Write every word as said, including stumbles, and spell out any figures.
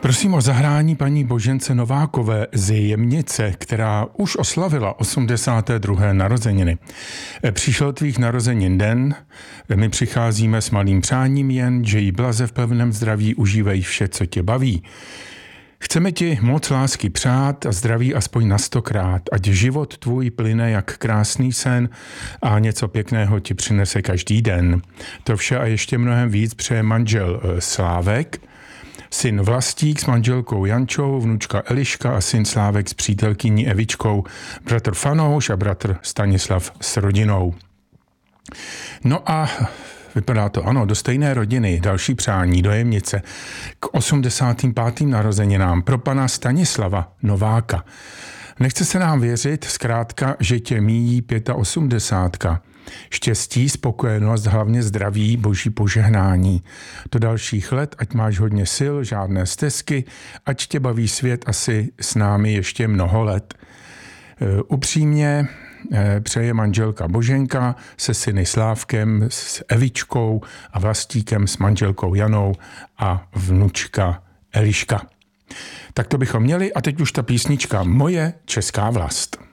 Prosím o zahrání paní Božence Novákové z Jemnice, která už oslavila osmdesáté druhé narozeniny. Přišel tvých narozenin den, my přicházíme s malým přáním jen, že jí blaze v pevném zdraví, užívej vše, co tě baví. Chceme ti moc lásky přát a zdraví aspoň na stokrát, ať život tvůj plyne jak krásný sen a něco pěkného ti přinese každý den. To vše a ještě mnohem víc přeje manžel Slávek, syn Vlastík s manželkou Jančou, vnučka Eliška a syn Slávek s přítelkyní Evičkou, bratr Fanouš a bratr Stanislav s rodinou. No a vypadá to, ano, do stejné rodiny, další přání do Jemnice k osmdesátým pátým narozeninám pro pana Stanislava Nováka. Nechce se nám věřit, zkrátka, že tě míjí osmdesátka. Štěstí, spokojenost, hlavně zdraví, boží požehnání. Do dalších let, ať máš hodně sil, žádné stesky, ať tě baví svět asi s námi ještě mnoho let. Upřímně přeje manželka Boženka se syny Slávkem, s Evičkou a Vlastíkem, s manželkou Janou a vnučka Eliška. Tak to bychom měli a teď už ta písnička Moje česká vlast.